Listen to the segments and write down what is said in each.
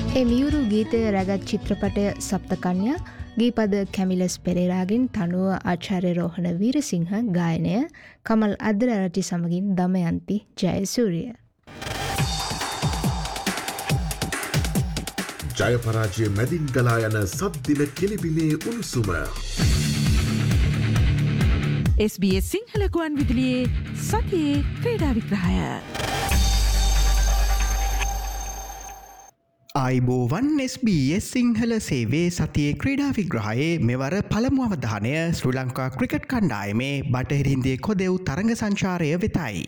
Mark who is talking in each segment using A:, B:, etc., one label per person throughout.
A: ඒ මියුරු ගීතය රැගත් චිත්‍රපටය සප්තකන්‍යා ගීපද කැමිලස් පෙරේරාගෙන් තනුව ආචාර්ය රෝහණ වීරසිංහ ගායනය කමල් අද්දරරටි සමගින් දමයන්ති ජයසූරිය.
B: ජයපරාජය මැදින් ගලා යන සද්දින කෙලිබිලේ උණුසුම.
C: SBS සිංහල ගුවන් විදුලියේ සතියේ ක්‍රීඩා විග්‍රහය.
D: ආයිබෝවන් SBS සිංහල සේවේ සතියේ ක්‍රීඩා විග්‍රහයේ මෙවර පළමු අවධානය ශ්‍රී ලංකා ක්‍රිකට් කණ්ඩායමේ බටහිරින්දිය කොදෙව් තරඟ සංචාරය වෙතයි.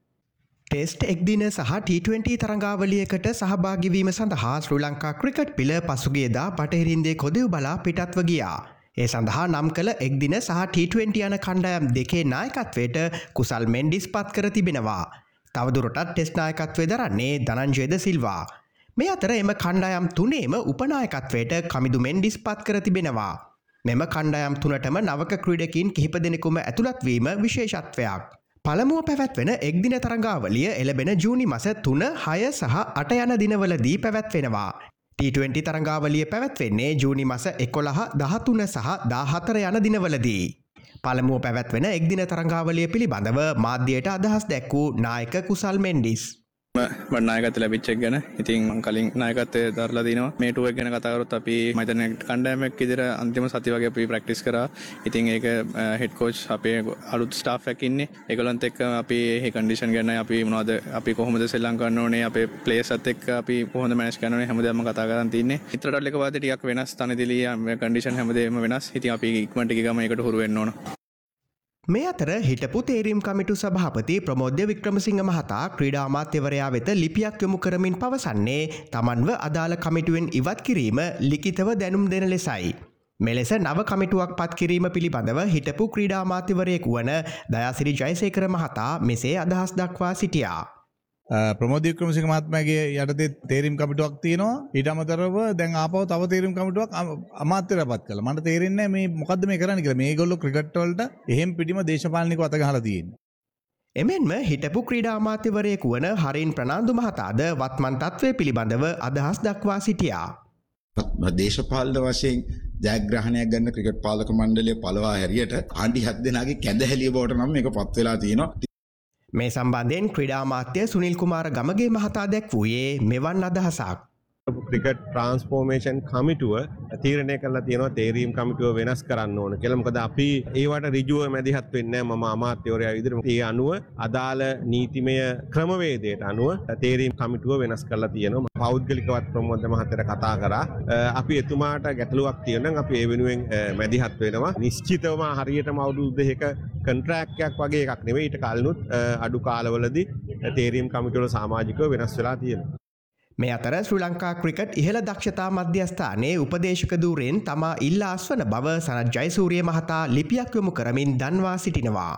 D: ටෙස්ට් එක්දින සහ T20 තරඟාවලියකට සහභාගිවීම සඳහා ශ්‍රී ලංකා ක්‍රිකට් පිළ පසුගියදා බටහිරින්දිය කොදෙව් බලා පිටත්ව ගියා. ඒ සඳහා නම් කළ එක්දින සහ T20 යන කණ්ඩායම් දෙකේ නායකත්වයට කුසල් මෙන්ඩිස් පත් කර තිබෙනවා. තවදුරටත් ටෙස්ට් නායකත්වය දරන්නේ ධනංජය ද සිල්වා. මේ අතර එම කණ්ඩායම් තුනේම උපනායකත්වයට කමිදු මෙන්ඩිස් පත් කර තිබෙනවා. මෙම කණ්ඩායම් තුනටම නවක ක්‍රීඩකින් කිහිප දෙනෙකුම ඇතුළත්වීම විශේෂත්වයක්. පළමුව පැවැත්වෙන එක්දින තරඟාවලිය එළබෙන ජූනි මස 3, 6 සහ 8 යන දිනවලදී පැවැත්වෙනවා. T20 තරඟාවලිය පැවැත්වෙන්නේ ජූනි මස 11, 13 සහ 14 යන දිනවලදී. පළමුව පැවැත්වෙන එක්දින තරඟාවලිය පිළිබඳව මාධ්‍යයට අදහස් දැක්වූ නායක කුසල් මෙන්ඩිස්.
E: නායකත්වය ලැබිච්ච එක ගැන ඉතින් මම කලින් නායකත්වය දරලා දිනවා. මේ ටූර් එක ගැන කතා කරොත් අපි මම හිතන්නේ කණ්ඩායමක් විදිහට අන්තිම සති වගේ අපි ප්‍රැක්ටිස් කරා. ඉතින් ඒක හෙඩ් කෝච් අපේ අලුත් ස්ටාෆ් එකක් ඉන්නේ. ඒගොල්ලන්ත් එක්ක අපි මේ කන්ඩිෂන් ගැන අපි මොනවද අපි කොහොමද ශ්‍රී ලංකාව කරන්න ඕනේ අපේ ප්ලේයර්ස්ත් එක්ක අපි කොහොමද මැනේජ් කරන්න ඕනේ හැමදාම කතා කරන් තින්නේ. ඉතරටල් එක වාදේ ටිකක් වෙනස් තනදිලිය කන්ඩිෂන් හැමදේම වෙනස්. ඉතින් අපි ඉක්මනට ගිහම ඒකට හුරු වෙන්න ඕන.
D: මේ අතර හිටපු තේරීම් කමිටු සභාපති ප්‍රමෝද්‍ය වික්‍රමසිංහ මහතා ක්‍රීඩා අමාත්‍යවරයා වෙත ලිපියක් යොමු කරමින් පවසන්නේ තමන්ව අදාළ කමිටුවෙන් ඉවත් කිරීම ලිඛිතව දැනුම් දෙන ලෙසයි. මෙලෙස නව කමිටුවක් පත් කිරීම පිළිබඳව හිටපු ක්‍රීඩා අමාත්‍යවරයෙකු වන දයාසිරි ජයසේකර මහතා මෙසේ අදහස් දක්වා සිටියා.
F: ප්‍රමෝද වික්‍රමසිංහ මහත්මයාගේ යටතේ තේරීම් කමිටුවක් තියෙනවා. ඊට අමතරව දැන් ආපහු තව තේරීම් කමිටුවක් අමාත්‍යවරයාපත් කළා. මට තේරෙන්නේ මේ මොකද්ද මේ කරන්නේ කියලා. මේගොල්ලෝ ක්‍රිකට් වලට එහෙම් පිටිම දේශපාලනිකව අත ගහලා තියෙන්නේ.
D: එමෙන්ම හිටපු ක්‍රීඩා අමාත්‍යවරයෙකු වන හරින් ප්‍රනාන්දු මහතාද වත්මන් තත්ත්වය පිළිබඳව අදහස් දක්වා සිටියා.
G: දේශපාලන වශයෙන් ජයග්‍රහණයක් ගන්න ක්‍රිකට් පාලක මණ්ඩලය පළවා හැරියට ආණ්ඩි 7 දෙනාගේ කැඳහැලිය බවට නම් මේක පත් වෙලා තියෙනවා.
D: මේ සම්බන්ධයෙන් ක්‍රීඩා අමාත්‍ය සුනිල් කුමාර ගමගේ මහතා දැක්වූයේ මෙවන් අදහසක්.
H: ක්‍රිකට් ට්‍රාන්ස්ෆෝර්මේෂන් කමිටුව තීරණය කරලා තියෙනවා තේරීම් කමිටුව වෙනස් කරන්න ඕන කියලා. මොකද අපි ඒවට ඍජුව මැදිහත් වෙන්නේ නැහැ. මම අමාත්‍යවරයා විදිහට ඒ අනුව අදාළ නීතිමය ක්‍රමවේදයට අනුව තේරීම් කමිටුව වෙනස් කරලා තියෙනවා. පෞද්ගලිකවත් ප්‍රමෝද මහත්තයට කතා කරා. අපි එතුමාට ගැටලුවක් තියෙනවා නම් අපි ඒ වෙනුවෙන් මැදිහත් වෙනවා. නිශ්චිතවම හරියටම අවුරුදු දෙකක කොන්ට්‍රැක්ට් එකක් වගේ එකක් නෙවෙයි. ඊට කලිනුත් අඩු කාලවලදී තේරීම් කමිටුවල සමාජිකව වෙනස් වෙලා තියෙනවා.
D: මේ අතර ශ්‍රී ලංකා ක්‍රිකට් ඉහළ දක්ෂතා මධ්‍යස්ථානයේ උපදේශක ධූරයෙන් තමා ඉල්ලා අස්වන බව සනත් ජයසූරිය මහතා ලිපියක් යොමු කරමින් දන්වා සිටිනවා.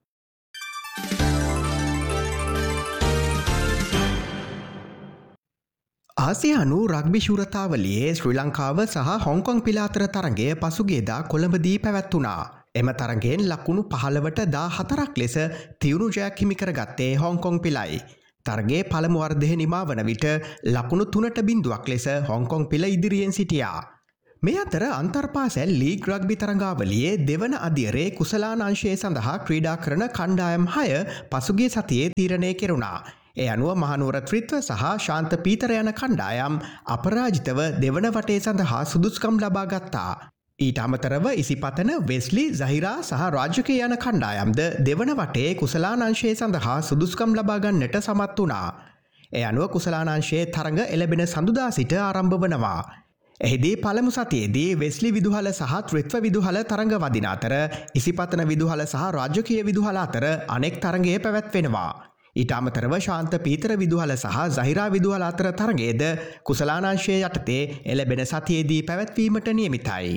D: ආසියානු රග්බි ශූරතාවලියේ ශ්‍රී ලංකාව සහ හොංකොං පිළ අතර තරගය පසුගියදා කොළඹදී පැවැත්වුණා. එම තරගයෙන් ලකුණු 15ට 14ක් ලෙස තියුණු ජයක් හිමි කරගත්තේ හොංකොං පිළයි. තරගේ පළමු වර්ධය නිමා වන විට ලකුණු 3-0ක් ලෙස හොංකොං පිළ ඉදිරියෙන් සිටියා. මේ අතර අන්තර්පාසැල් ලීග් රග්බි තරඟාවලියේ දෙවන අදියරේ කුසලානංශය සඳහා ක්‍රීඩා කරන කණ්ඩායම් 6 පසුගිය සතියේ තීරණය කෙරුණා. ඒ අනුව මහනුවර ත්‍රිත්ව සහ ශාන්ත පීතර යන කණ්ඩායම් අපරාජිතව දෙවන වටේ සඳහා සුදුස්කම් ලබා ගත්තා. ඊට අමතරව ඉසිපතන වෙස්ලි සහිරා සහ රාජකේ යන කණ්ඩායම්ද දෙවන වටේ කුසලානංශය සඳහා සුදුස්කම් ලබා ගන්නට සමත් වුණා. ඒ අනුව කුසලානංශයේ තරඟ එළබෙන සඳුදා සිට ආරම්භ වනවා. එහිදී පළමු සතියේදී වෙස්ලි විදුහල සහ ත්‍රිත්ව විදුහල තරඟ වදින අතර ඉසිපතන විදුහල සහ රාජකීය විදුහල අතර අනෙක් තරඟය පැවැත්වෙනවා. ඊට අමතරව ශාන්ත පීතර විදුහල සහ සහිරා විදුහල අතර තරඟයේද කුසලානංශයේ යටතේ එළබෙන සතියේදී පැවැත්වීමට නියමිතයි.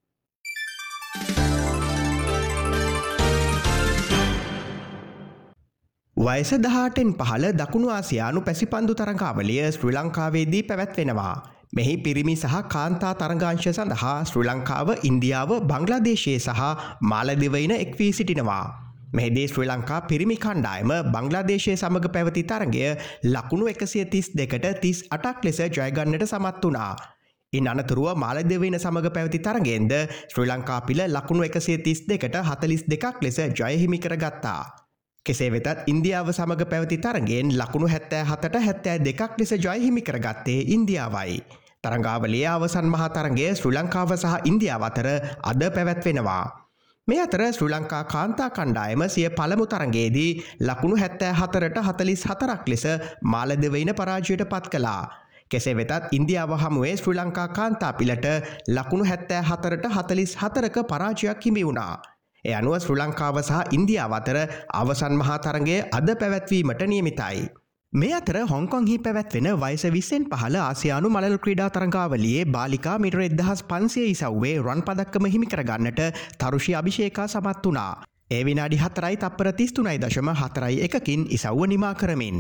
D: වයස 18න් පහළ දකුණු ආසියානු පැසිපන්දු තරඟාවලිය ශ්‍රී ලංකාවේදී පැවැත්වෙනවා. මෙහි පිරිමි සහ කාන්තා තරඟාංශ සඳහා ශ්‍රී ලංකාව, ඉන්දියාව, බංග්ලාදේශය සහ මාලදිවයින එක් වී සිටිනවා. මෙහිදී ශ්‍රී ලංකා පිරිමි කණ්ඩායම බංග්ලාදේශය සමග පැවති තරගය ලකුණු 132ට 38ක් ලෙස ජයගන්නට සමත් වුණා. ඉන් අනතුරුව මාලදිවයින සමග පැවති තරගෙන්ද ශ්‍රී ලංකා පිළ ලකුණු 132ට 42ක් ලෙස ජය හිමි කරගත්තා. කෙසේ වෙතත් ඉන්දියාව සමග පැවති තරගෙන් ලකුණු 77ට 72ක් ලෙස ජය හිමි කරගත්තේ ඉන්දියාවයි. තරගාවලියේ අවසන් මහා තරගය ශ්‍රී ලංකාව සහ ඉන්දියාව අතර අද පැවැත්වෙනවා. මේ අතර ශ්‍රී ලංකා කාන්තා කණ්ඩායම සිය පළමු තරගයේදී ලකුණු 74ට 44ක් ලෙස මාලදිවයින පරාජයට පත් කළා. කෙසේ වෙතත් ඉන්දියාව හමුවේ ශ්‍රී ලංකා කාන්තා පිලට ලකුණු 74ට 44ක පරාජයක් හිමි වුණා. ඒ අනුව ශ්‍රී ලංකාව සහ ඉන්දියාව අතර අවසන් මහා තරගය අද පැවැත්වීමට නියමිතයි. මේ අතර හොංකොංහි පැවැත්වෙන වයස 20න් පහළ ආසියානු මලලු ක්‍රීඩා තරගාවලියේ බාලිකා මීටර 1500 ඉසව්වේ රන් පදක්කම හිමි කරගන්නට තරුෂි අභිෂේකා සමත් වුණා. ඒ විනාඩි 4යි තප්පර 33.41කින් ඉසව්ව නිමා කරමින්.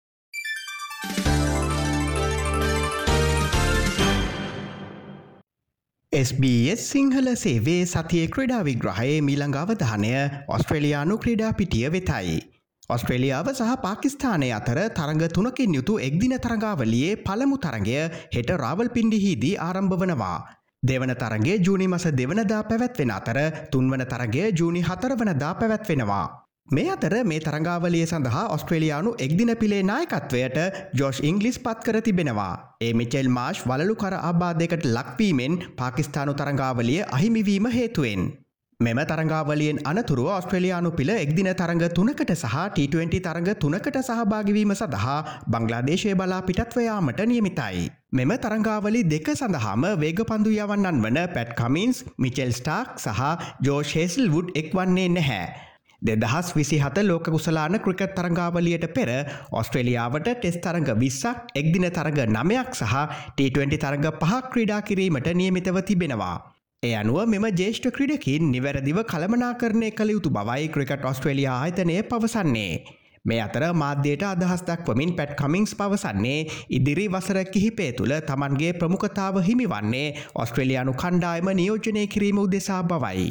D: SBS සිංහල සේවේ සතියේ ක්‍රීඩා විග්‍රහයේ මීළඟ අවධානය ඔස්ට්‍රේලියානු ක්‍රීඩා පිටිය වෙතයි. ඔස්ට්‍රේලියාව සහ පාකිස්තානය අතර තරඟ 3කින් යුතු එක්දින තරගාවලියේ පළමු තරගය හෙට රාවල්පින්ඩිහිදී ආරම්භ වනවා. දෙවන තරගය ජූනි මස 2 වෙනිදා පැවැත්වෙන අතර තුන්වන තරගය ජූනි 4 වෙනිදා පැවැත්වෙනවා. මේ අතර මේ තරගාවලිය සඳහා ඔස්ට්‍රේලියානු එක්දින පිලේ නායකත්වයට ජෝෂ් ඉංග්ලිස් පත් කර තිබෙනවා. ඒ මිචෙල් මාෂ් වලලු කර ආබාධයකට ලක්වීමෙන් පාකිස්තානු තරගාවලිය අහිමිවීම හේතුවෙන්. මෙම තරගාවලියෙන් අනතුරුව ඔස්ට්‍රේලියානු පිළ එක්දින තරඟ 3කට සහ T20 තරඟ 3කට සහභාගිවීම සඳහා බංග්ලාදේශය බලා පිටත්ව යාමට නියමිතයි. මෙම තරගාවලි දෙක සඳහාම වේගපන්දු යවන්නන් වන පැට් කමින්ස්, මිචෙල් ස්ටාර්ක් සහ ජෝෂ් හේසල්වුඩ් එක්වන්නේ නැහැ. 2027 ලෝක කුසලාන ක්‍රිකට් තරගාවලියට පෙර ඔස්ට්‍රේලියාවට ටෙස්ට් තරඟ 20ක්, එක්දින තරඟ 9ක් සහ T20 තරඟ 5ක් ක්‍රීඩා කිරීමට නියමිතව තිබෙනවා. ඒ අනුව මෙම ජේෂ්ඨ ක්‍රීඩකින් නිවැරදිව කළමනාකරණය කළ යුතු බවයි ක්‍රිකට් ඔස්ට්‍රේලියා ආයතනය පවසන්නේ. මේ අතර මාධ්‍යයට අදහස් දක්වමින් පැට් කමින්ස් පවසන්නේ ඉදිරි වසර කිහිපය තුළ තමන්ගේ ප්‍රමුඛතාව හිමිවන්නේ ඔස්ට්‍රේලියානු කණ්ඩායම නියෝජනය කිරීම උදෙසා බවයි.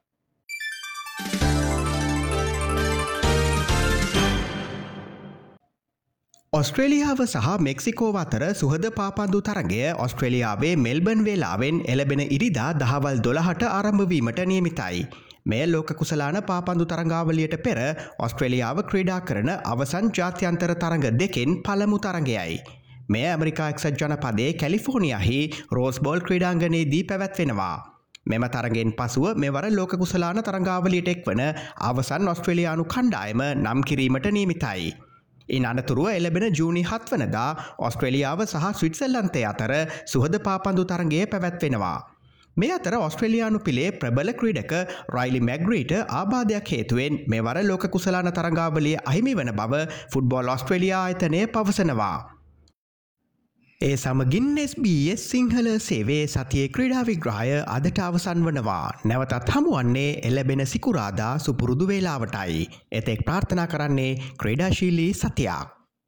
D: ඔස්ට්‍රේලියාව සහ මෙක්සිකෝව අතර සුහද පාපන්දු තරගය ඔස්ට්‍රේලියාවේ මෙල්බන් වේලාවෙන් එළබෙන ඉරිදා දහවල් 12ට ආරම්භවීමට නියමිතයි. මේ ලෝක කුසලාන පාපන්දු තරගාවලියට පෙර ඔස්ට්‍රේලියාව ක්‍රීඩා කරන අවසන් ජාත්‍යන්තර තරග දෙකෙන් පළමු තරගයයි. මේ ඇමරිකා එක්සත් ජනපදයේ කැලිෆෝනියාහි රෝස්බෝල් ක්‍රීඩාංගණයේදී පැවැත්වෙනවා. මෙම තරගෙන් පසුව මෙවර ලෝක කුසලාන තරගාවලියට එක්වන අවසන් ඔස්ට්‍රේලියානු කණ්ඩායම නම් කිරීමට නියමිතයි. ඉන් අනතුරුව එළබෙන ජූනි 7 වෙනිදා ඔස්ට්‍රේලියාව සහ ස්විට්සර්ලන්තය අතර සුහද පාපන්දු තරගය පැවැත්වෙනවා. මේ අතර ඔස්ට්‍රේලියානු පිලේ ප්‍රබල ක්‍රීඩක රයිලි මැග්‍රීට ආබාධයක් හේතුවෙන් මෙවර ලෝක කුසලාන තරගාවලිය අහිමි වන බව ෆුට්බෝල් ඔස්ට්‍රේලියා ආයතනය පවසනවා. ඒ සමගින් SBS සිංහල සේවේ සතියේ ක්‍රීඩා විග්‍රහය අදට අවසන් වනවා. නැවතත් හමුවන්නේ එළබෙන සිකුරාදා සුපුරුදු වේලාවටයි. එතෙක් ප්‍රාර්ථනා කරන්නේ ක්‍රීඩාශීලී සතියක්.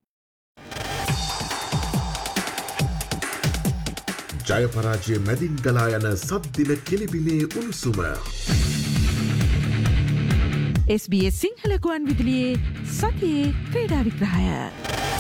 B: ජයපරාජය මැදින් ගලා යන සද්දින කෙලිබිලේ උණුසුම.
C: SBS සිංහල ගුවන් විදුලියේ සතියේ ක්‍රීඩා විග්‍රහය.